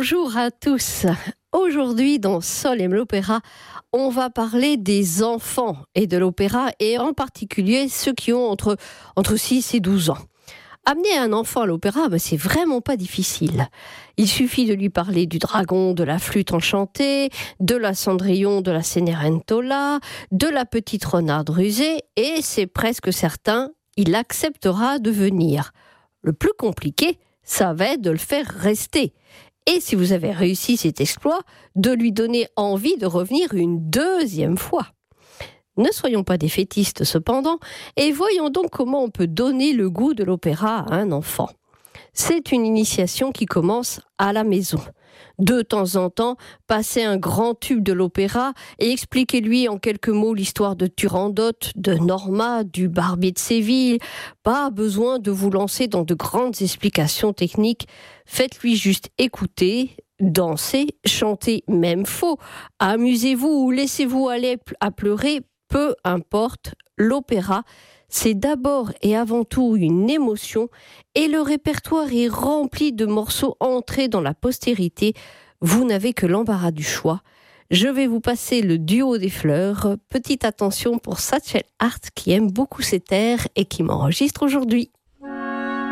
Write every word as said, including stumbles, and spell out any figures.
Bonjour à tous. Aujourd'hui, dans Sol aime l'opéra, on va parler des enfants et de l'opéra, et en particulier ceux qui ont entre, entre six et douze ans. Amener un enfant à l'opéra, ben c'est vraiment pas difficile. Il suffit de lui parler du dragon, de la flûte enchantée, de la Cendrillon, de la Cenerentola, de la petite renarde rusée, et c'est presque certain, il acceptera de venir. Le plus compliqué, ça va être de le faire rester. Et si vous avez réussi cet exploit, de lui donner envie de revenir une deuxième fois. Ne soyons pas défaitistes cependant, et voyons donc comment on peut donner le goût de l'opéra à un enfant. C'est une initiation qui commence à la maison. De temps en temps, passez un grand tube de l'opéra et expliquez-lui en quelques mots l'histoire de Turandot, de Norma, du Barbier de Séville. Pas besoin de vous lancer dans de grandes explications techniques. Faites-lui juste écouter, danser, chanter, même faux. Amusez-vous ou laissez-vous aller à pleurer, peu importe. L'opéra, c'est d'abord et avant tout une émotion, et le répertoire est rempli de morceaux entrés dans la postérité. Vous n'avez que l'embarras du choix. Je vais vous passer le duo des fleurs. Petite attention pour Satchel Hart qui aime beaucoup cet air et qui m'enregistre aujourd'hui.